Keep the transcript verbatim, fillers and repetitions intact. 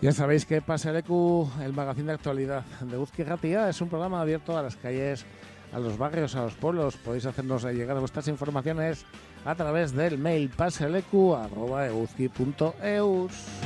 Ya sabéis que Paseleku, el magazín de actualidad de Uzki Ratia, es un programa abierto a las calles, a los barrios, a los pueblos. Podéis hacernos llegar vuestras informaciones a través del mail paseleku arroba eguzki punto eus.